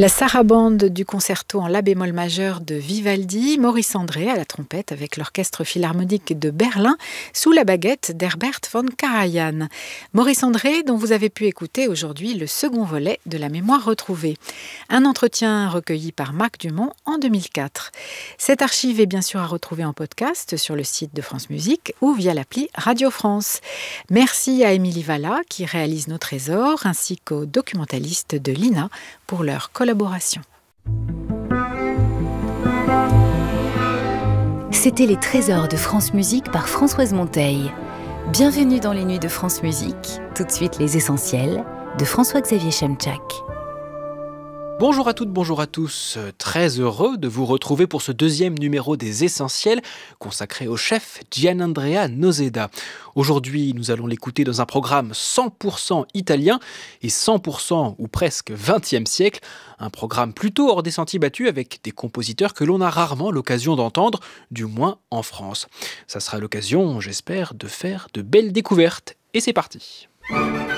La sarabande du concerto en la bémol majeur de Vivaldi, Maurice André à la trompette avec l'Orchestre philharmonique de Berlin sous la baguette d'Herbert von Karajan. Maurice André dont vous avez pu écouter aujourd'hui le second volet de La mémoire retrouvée. Un entretien recueilli par Marc Dumont en 2004. Cette archive est bien sûr à retrouver en podcast sur le site de France Musique ou via l'appli Radio France. Merci à Émilie Valla qui réalise nos trésors ainsi qu'aux documentalistes de l'INA pour leur collaboration. C'était les trésors de France Musique par Françoise Monteil. Bienvenue dans les nuits de France Musique. Tout de suite les essentiels de François-Xavier Chemczak. Bonjour à toutes, bonjour à tous. Très heureux de vous retrouver pour ce deuxième numéro des Essentiels consacré au chef Gianandrea Noseda. Aujourd'hui, nous allons l'écouter dans un programme 100% italien et 100% ou presque 20e siècle. Un programme plutôt hors des sentiers battus avec des compositeurs que l'on a rarement l'occasion d'entendre, du moins en France. Ça sera l'occasion, j'espère, de faire de belles découvertes. Et c'est parti.